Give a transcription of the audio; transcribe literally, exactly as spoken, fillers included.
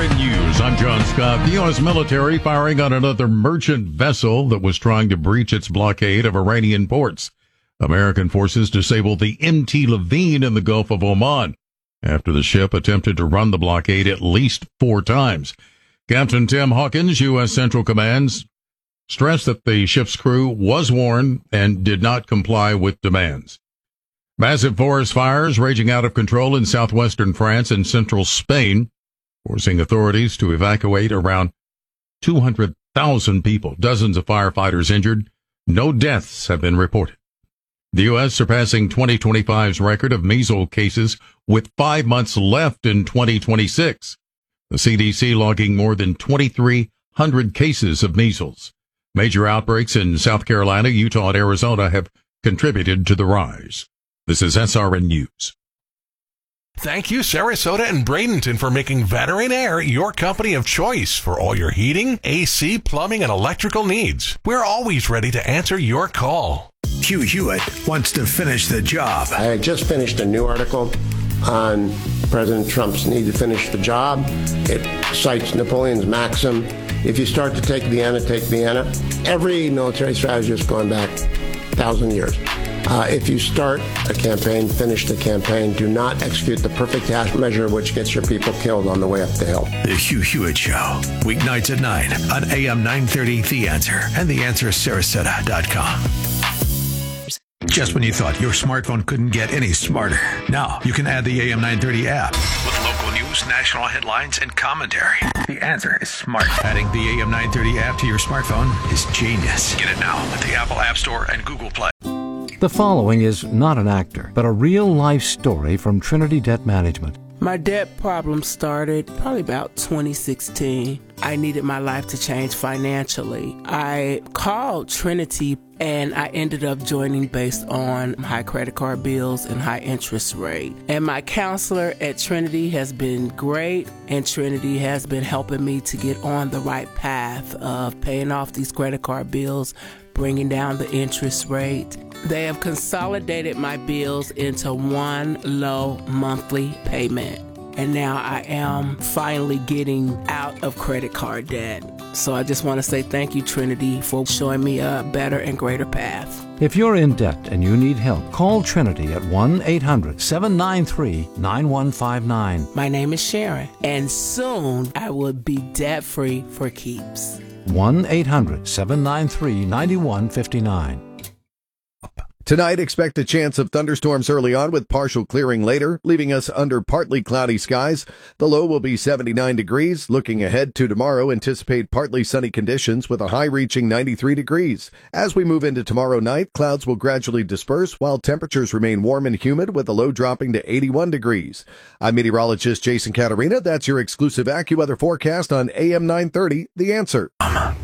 N News, I'm John Scott. The U S military firing on another merchant vessel that was trying to breach its blockade of Iranian ports. American forces disabled the M T Levine in the Gulf of Oman after the ship attempted to run the blockade at least four times. Captain Tim Hawkins, U S Central Command's, stressed that the ship's crew was warned and did not comply with demands. Massive forest fires raging out of control in southwestern France and central Spain, forcing authorities to evacuate around two hundred thousand people. Dozens of firefighters injured. No deaths have been reported. The U S surpassing twenty twenty-five's record of measles cases with five months left in twenty twenty-six. The C D C logging more than twenty-three hundred cases of measles. Major outbreaks in South Carolina, Utah, and Arizona have contributed to the rise. This is S R N News. Thank you, Sarasota and Bradenton, for making Veteran Air your company of choice for all your heating, A C, plumbing, and electrical needs. We're always ready to answer your call. Hugh Hewitt wants to finish the job. I had just finished a new article on President Trump's need to finish the job. It cites Napoleon's maxim, if you start to take Vienna, take Vienna. Every military strategist going back a thousand years. Uh, if you start a campaign, finish the campaign. Do not execute the perfect half measure, which gets your people killed on the way up the hill. The Hugh Hewitt Show, weeknights at nine on A M nine thirty, The Answer, and the answer sarasota dot com. Just when you thought your smartphone couldn't get any smarter, now you can add the A M nine thirty app with local news, national headlines, and commentary. The Answer is smart. Adding the A M nine thirty app to your smartphone is genius. Get it now at the Apple App Store and Google Play. The following is not an actor, but a real-life story from Trinity Debt Management. My debt problem started probably about twenty sixteen. I needed my life to change financially. I called Trinity and I ended up joining based on high credit card bills and high interest rate. And my counselor at Trinity has been great, and Trinity has been helping me to get on the right path of paying off these credit card bills, bringing down the interest rate. They have consolidated my bills into one low monthly payment. And now I am finally getting out of credit card debt. So I just want to say thank you, Trinity, for showing me a better and greater path. If you're in debt and you need help, call Trinity at one eight hundred seven nine three nine one five nine. My name is Sharon, and soon I will be debt-free for keeps. one eight hundred seven nine three nine one five nine. Tonight, expect a chance of thunderstorms early on with partial clearing later, leaving us under partly cloudy skies. The low will be seventy-nine degrees. Looking ahead to tomorrow, anticipate partly sunny conditions with a high reaching ninety-three degrees. As we move into tomorrow night, clouds will gradually disperse while temperatures remain warm and humid with the low dropping to eighty-one degrees. I'm meteorologist Jason Caterina. That's your exclusive AccuWeather forecast on A M nine thirty, The Answer.